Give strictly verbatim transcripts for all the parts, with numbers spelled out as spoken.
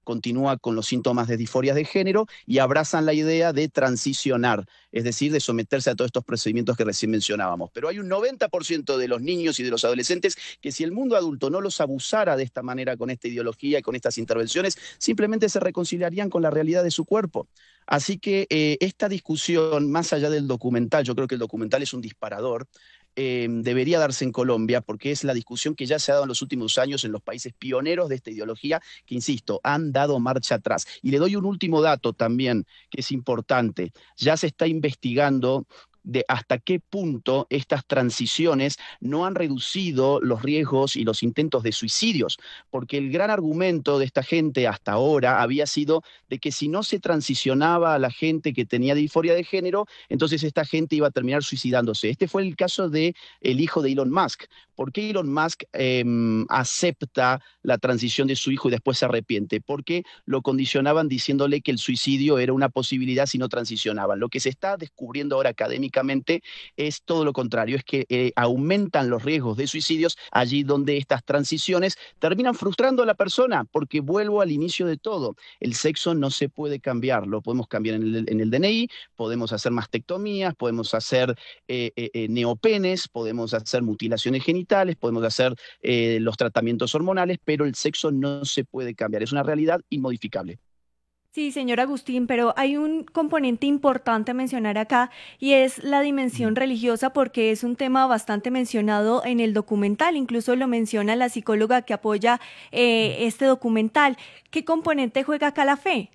continúa con los síntomas de disforias de género y abrazan la idea de transicionar, es decir, de someterse a todos estos procedimientos que recién mencionábamos. Pero hay un noventa por ciento de los niños y de los adolescentes que si el mundo adulto no los abusara de esta manera con esta ideología y con estas intervenciones, simplemente se reconciliarían con la realidad de su cuerpo. Así que eh, esta discusión, más allá del documental, yo creo que el documental es un disparador, eh, debería darse en Colombia porque es la discusión que ya se ha dado en los últimos años en los países pioneros de esta ideología que, insisto, han dado marcha atrás. Y le doy un último dato también que es importante. Ya se está investigando de hasta qué punto estas transiciones no han reducido los riesgos y los intentos de suicidios, porque el gran argumento de esta gente hasta ahora había sido de que si no se transicionaba a la gente que tenía disforia de género, entonces esta gente iba a terminar suicidándose. Este fue el caso de el hijo de Elon Musk. ¿Por qué Elon Musk eh, acepta la transición de su hijo y después se arrepiente? Porque lo condicionaban diciéndole que el suicidio era una posibilidad si no transicionaban. Lo que se está descubriendo ahora académicamente es todo lo contrario, es que eh, aumentan los riesgos de suicidios allí donde estas transiciones terminan frustrando a la persona, porque vuelvo al inicio de todo, el sexo no se puede cambiar, lo podemos cambiar en el, en el D N I, podemos hacer mastectomías, podemos hacer eh, eh, neopenes, podemos hacer mutilaciones genitales, podemos hacer eh, los tratamientos hormonales, pero el sexo no se puede cambiar, es una realidad inmodificable. Sí, señor Agustín, pero hay un componente importante a mencionar acá y es la dimensión religiosa porque es un tema bastante mencionado en el documental, incluso lo menciona la psicóloga que apoya eh, este documental. ¿Qué componente juega acá la fe?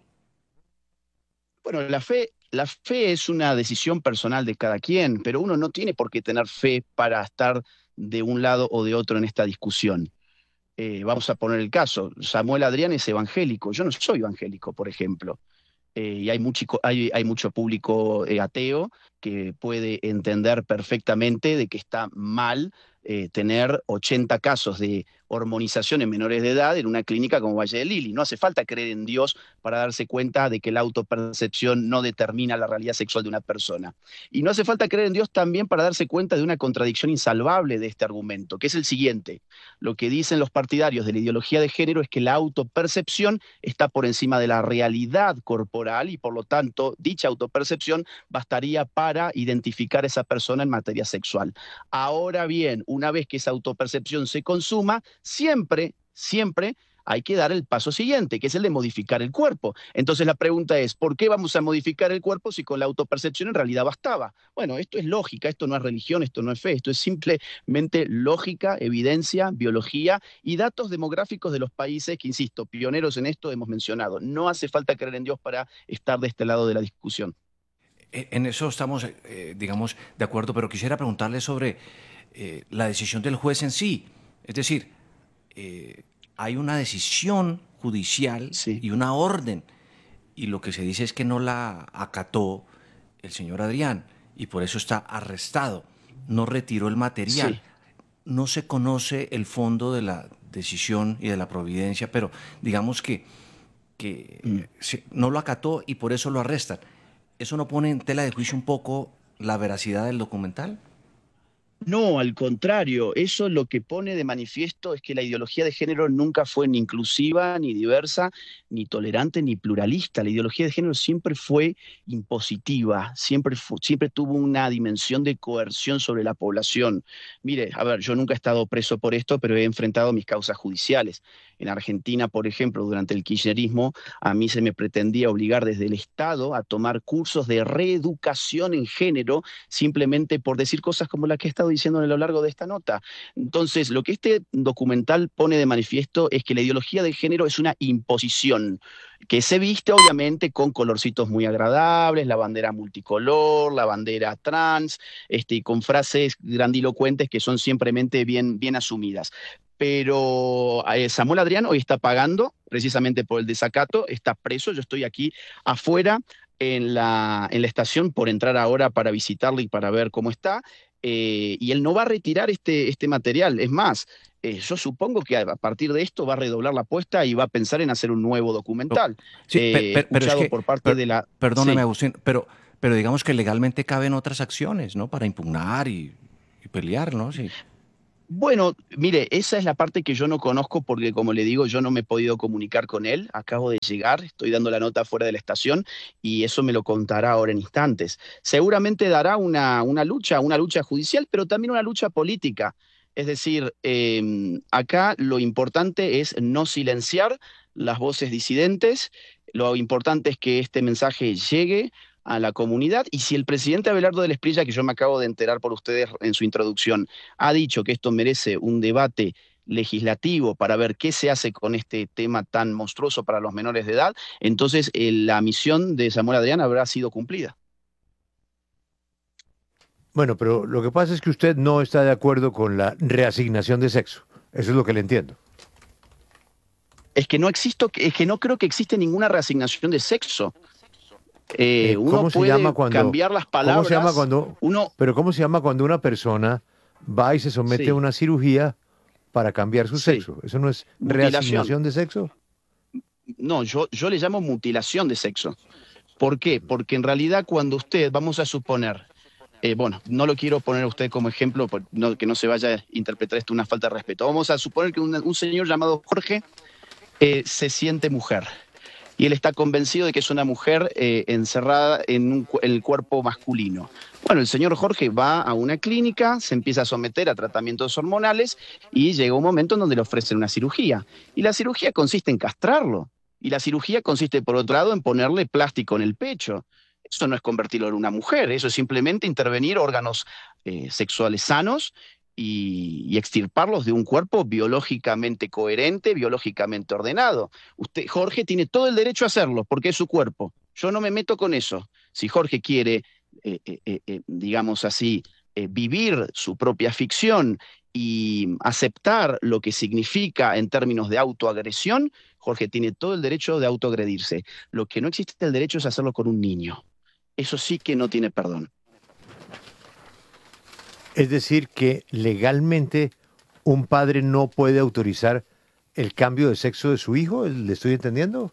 Bueno, la fe, la fe es una decisión personal de cada quien, pero uno no tiene por qué tener fe para estar de un lado o de otro en esta discusión. Eh, vamos a poner el caso, Samuel Adrián es evangélico, yo no soy evangélico, por ejemplo. Eh, y hay mucho, hay, hay mucho público eh, ateo que puede entender perfectamente de que está mal eh, tener ochenta casos de hormonización en menores de edad en una clínica como Valle de Lili. No hace falta creer en Dios para darse cuenta de que la autopercepción no determina la realidad sexual de una persona. Y no hace falta creer en Dios también para darse cuenta de una contradicción insalvable de este argumento, que es el siguiente. Lo que dicen los partidarios de la ideología de género es que la autopercepción está por encima de la realidad corporal y por lo tanto dicha autopercepción bastaría para identificar a esa persona en materia sexual. Ahora bien, una vez que esa autopercepción se consuma, siempre, siempre hay que dar el paso siguiente, que es el de modificar el cuerpo. Entonces la pregunta es, ¿por qué vamos a modificar el cuerpo si con la autopercepción en realidad bastaba? Bueno, esto es lógica, esto no es religión, esto no es fe, esto es simplemente lógica, evidencia, biología y datos demográficos de los países que, insisto, pioneros en esto hemos mencionado. No hace falta creer en Dios para estar de este lado de la discusión. En eso estamos, eh, digamos, de acuerdo, pero quisiera preguntarle sobre eh, la decisión del juez en sí. Es decir, eh, hay una decisión judicial Sí. y una orden, y lo que se dice es que no la acató el señor Adrián, y por eso está arrestado. No retiró el material. Sí. No se conoce el fondo de la decisión y de la providencia, pero digamos que, Mm. que se- no lo acató y por eso lo arrestan. ¿Eso no pone en tela de juicio un poco la veracidad del documental? No, al contrario, eso lo que pone de manifiesto es que la ideología de género nunca fue ni inclusiva, ni diversa, ni tolerante, ni pluralista. La ideología de género siempre fue impositiva, siempre, fu- siempre tuvo una dimensión de coerción sobre la población. Mire, a ver, yo nunca he estado preso por esto, pero he enfrentado mis causas judiciales. En Argentina, por ejemplo, durante el kirchnerismo, a mí se me pretendía obligar desde el Estado a tomar cursos de reeducación en género simplemente por decir cosas como las que he estado diciendo a lo largo de esta nota. Entonces, lo que este documental pone de manifiesto es que la ideología de género es una imposición que se viste obviamente con colorcitos muy agradables, la bandera multicolor, la bandera trans, este, y con frases grandilocuentes que son simplemente bien, bien asumidas. Pero eh, Samuel Adrián hoy está pagando precisamente por el desacato, está preso, yo estoy aquí afuera en la, en la estación por entrar ahora para visitarle y para ver cómo está, eh, y él no va a retirar este, este material. Es más, eh, yo supongo que a partir de esto va a redoblar la apuesta y va a pensar en hacer un nuevo Pero- documental. sí, pe- Eh, he pe- pero, es escuchado que, por parte per- de la... perdóname Sí. Agustín, pero, pero digamos que legalmente caben otras acciones, ¿no? Para impugnar y, y pelear, ¿no? Sí. Bueno, mire, esa es la parte que yo no conozco porque, como le digo, yo no me he podido comunicar con él. Acabo de llegar, estoy dando la nota fuera de la estación y eso me lo contará ahora en instantes. Seguramente dará una, una lucha, una lucha judicial, pero también una lucha política. Es decir, eh, acá lo importante es no silenciar las voces disidentes, lo importante es que este mensaje llegue a la comunidad y si el presidente Abelardo del Esprilla, que yo me acabo de enterar por ustedes en su introducción, ha dicho que esto merece un debate legislativo para ver qué se hace con este tema tan monstruoso para los menores de edad, entonces eh, la misión de Samuel Adrián habrá sido cumplida. Bueno, pero lo que pasa es que usted no está de acuerdo con la reasignación de sexo. Eso es lo que le entiendo. Es que no existo, es que no creo que existe ninguna reasignación de sexo. Eh, Eh, uno ¿Cómo se puede llama cuando, cambiar las palabras. ¿Cómo se llama cuando, uno, pero cómo se llama cuando una persona va y se somete sí, a una cirugía para cambiar su sí, sexo? ¿Eso no es mutilación. reasignación de sexo? No, yo, yo le llamo mutilación de sexo. ¿Por qué? Porque en realidad cuando usted, vamos a suponer, eh, bueno, no lo quiero poner a usted como ejemplo, por- no- que no se vaya a interpretar esto una falta de respeto. Vamos a suponer que un, un señor llamado Jorge eh, se siente mujer y él está convencido de que es una mujer eh, encerrada en, un cu- en el cuerpo masculino. Bueno, el señor Jorge va a una clínica, se empieza a someter a tratamientos hormonales y llega un momento en donde le ofrecen una cirugía. Y la cirugía consiste en castrarlo. Y la cirugía consiste, por otro lado, en ponerle plástico en el pecho. Eso no es convertirlo en una mujer, eso es simplemente intervenir órganos eh, sexuales sanos y, y extirparlos de un cuerpo biológicamente coherente, biológicamente ordenado. Usted, Jorge, tiene todo el derecho a hacerlo porque es su cuerpo. Yo no me meto con eso. Si Jorge quiere, eh, eh, eh, eh, digamos así, eh, vivir su propia ficción y aceptar lo que significa en términos de autoagresión, Jorge tiene todo el derecho de autoagredirse. Lo que no existe el derecho es hacerlo con un niño. Eso sí que no tiene perdón. Es decir, que legalmente un padre no puede autorizar el cambio de sexo de su hijo. ¿Le estoy entendiendo?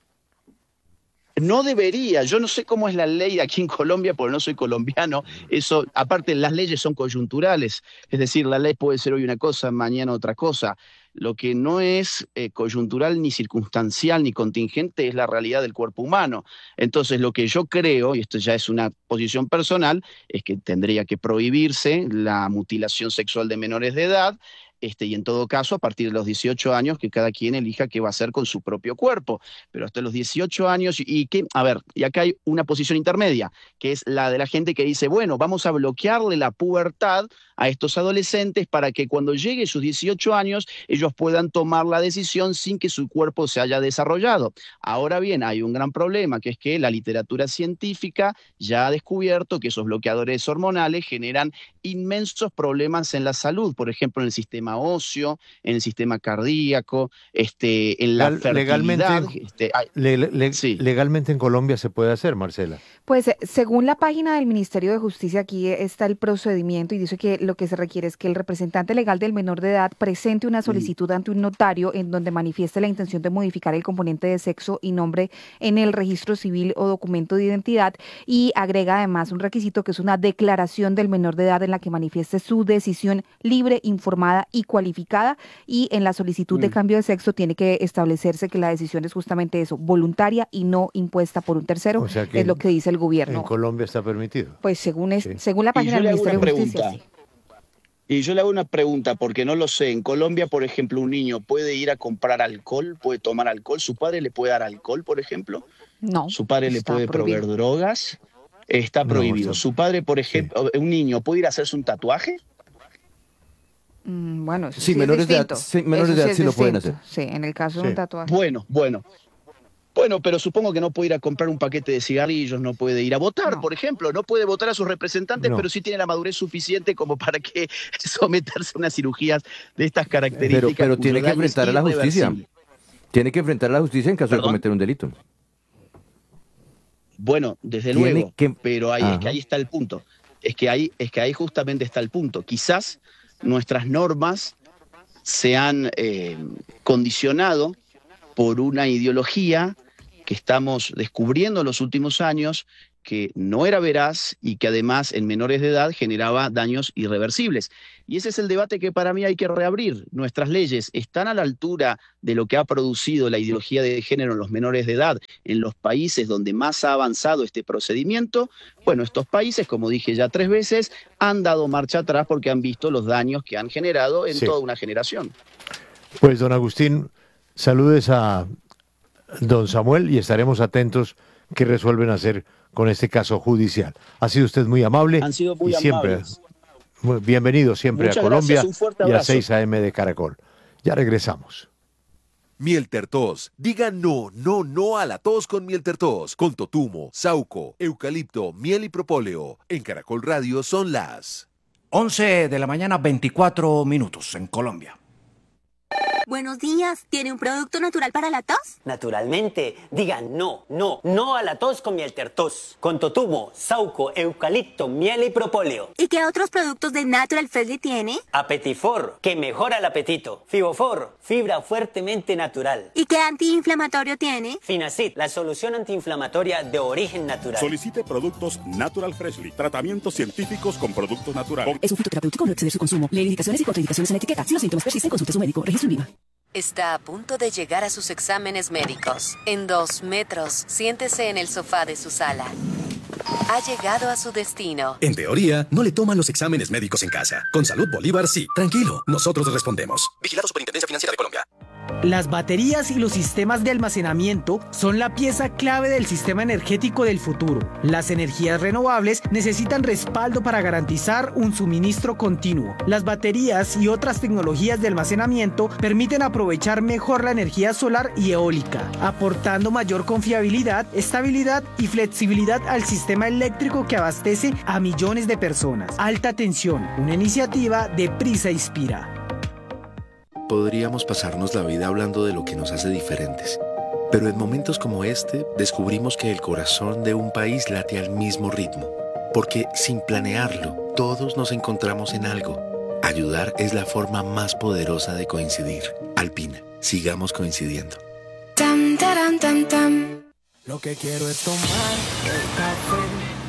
No debería, yo no sé cómo es la ley aquí en Colombia, porque no soy colombiano. Eso, aparte, las leyes son coyunturales, es decir, la ley puede ser hoy una cosa, mañana otra cosa. Lo que no es eh, coyuntural, ni circunstancial, ni contingente es la realidad del cuerpo humano. Entonces, lo que yo creo, y esto ya es una posición personal, es que tendría que prohibirse la mutilación sexual de menores de edad. Este, y en todo caso, a partir de los dieciocho años, que cada quien elija qué va a hacer con su propio cuerpo. Pero hasta los dieciocho años, y que, a ver, y acá hay una posición intermedia, que es la de la gente que dice, bueno, vamos a bloquearle la pubertad a estos adolescentes para que cuando llegue sus dieciocho años, ellos puedan tomar la decisión sin que su cuerpo se haya desarrollado. Ahora bien, hay un gran problema, que es que la literatura científica ya ha descubierto que esos bloqueadores hormonales generan inmensos problemas en la salud, por ejemplo, en el sistema óseo, en el sistema cardíaco, este, en la Legal- fertilidad. legalmente, Este, hay- le- le- sí. legalmente en Colombia se puede hacer, Marcela. Pues eh, según la página del Ministerio de Justicia, aquí está el procedimiento y dice que lo que se requiere es que el representante legal del menor de edad presente una solicitud ante un notario en donde manifieste la intención de modificar el componente de sexo y nombre en el registro civil o documento de identidad y agrega además un requisito que es una declaración del menor de edad en la que manifieste su decisión libre, informada y cualificada, y en la solicitud de Mm. cambio de sexo tiene que establecerse que la decisión es justamente eso, voluntaria y no impuesta por un tercero, O sea que es lo que dice el En gobierno. Colombia está permitido. Pues según es, Sí. según la Y página yo del le hago Ministerio una de Justicia, pregunta. sí. Y yo le hago una pregunta porque no lo sé. En Colombia, por ejemplo, un niño puede ir a comprar alcohol, puede tomar alcohol. ¿Su padre le puede dar alcohol, por ejemplo? No, ¿Su padre le está puede prohibido. proveer drogas? Está No, prohibido. está- ¿Su padre, por sí. ejemplo, un niño puede ir a hacerse un tatuaje? Mm, bueno, eso Sí, sí, menores es de edad- distinto. sí, menores Eso de edad es sí lo pueden distinto. Sí, en el caso de Sí. un tatuaje. Bueno, bueno. Bueno, pero supongo que no puede ir a comprar un paquete de cigarrillos, no puede ir a votar, No. por ejemplo, no puede votar a sus representantes, No. pero sí tiene la madurez suficiente como para que someterse a unas cirugías de estas Pero, características. pero cuyo tiene que daño es enfrentar a la justicia. irreversible. Tiene que enfrentar a la justicia en caso ¿Perdón? de cometer un delito. Bueno, desde Tiene luego, que- pero ahí, es que Ajá. ahí está el punto. Es que ahí, es que ahí justamente está el punto. Quizás nuestras normas se han eh, condicionado por una ideología que estamos descubriendo en los últimos años, que no era veraz y que además en menores de edad generaba daños irreversibles. Y ese es el debate que para mí hay que reabrir. ¿Nuestras leyes están a la altura de lo que ha producido la ideología de género en los menores de edad en los países donde más ha avanzado este procedimiento? Bueno, estos países, como dije ya tres veces, han dado marcha atrás porque han visto los daños que han generado en Sí. toda una generación. Pues, don Agustín, saludes a don Samuel y estaremos atentos qué resuelven hacer con este caso judicial. Ha sido usted muy amable. Han sido muy y siempre, amables. muy- bienvenido siempre Muchas a Colombia gracias, un fuerte y a abrazo. seis A M de Caracol. Ya regresamos. Miel Tertos. Diga no, no, no a la tos con Miel Tertos. Con totumo, sauco, eucalipto, miel y propóleo. En Caracol Radio son las once de la mañana, veinticuatro minutos en Colombia. Buenos días, ¿tiene un producto natural para la tos? Naturalmente, digan no, no, no a la tos con Miel Tertos. Con totumo, sauco, eucalipto, miel y propóleo. ¿Y qué otros productos de Natural Freshly tiene? Apetifor, que mejora el apetito. Fibofor, fibra fuertemente natural. ¿Y qué antiinflamatorio tiene? Finacid, la solución antiinflamatoria de origen natural. Solicite productos Natural Freshly. Tratamientos científicos con productos naturales. Es un fitoterapéutico, no exceder su consumo. Lee indicaciones y contraindicaciones en etiqueta. Si los síntomas persisten, consulte a su médico. Registro INVIMA. Está a punto de llegar a sus exámenes médicos. En dos metros, siéntese en el sofá de su sala. Ha llegado a su destino. En teoría, no le toman los exámenes médicos en casa. Con Salud Bolívar, sí. Tranquilo, nosotros respondemos. Vigilado Superintendencia Financiera de Colombia. Las baterías y los sistemas de almacenamiento son la pieza clave del sistema energético del futuro. Las energías renovables necesitan respaldo para garantizar un suministro continuo. Las baterías y otras tecnologías de almacenamiento permiten aprovechar mejor la energía solar y eólica, aportando mayor confiabilidad, estabilidad y flexibilidad al sistema eléctrico que abastece a millones de personas. Alta tensión, una iniciativa de Prisa Inspira. Podríamos pasarnos la vida hablando de lo que nos hace diferentes, pero en momentos como este descubrimos que el corazón de un país late al mismo ritmo, porque sin planearlo, todos nos encontramos en algo. Ayudar es la forma más poderosa de coincidir. Alpina, sigamos coincidiendo. Tam, taram, tam, tam. Lo que quiero es tomar el café